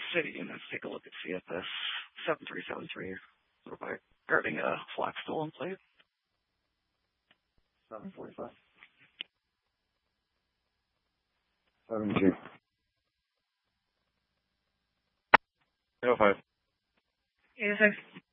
city units take a look at CFS 7373 regarding a flat stolen plate. 745. 7G. 805. 86.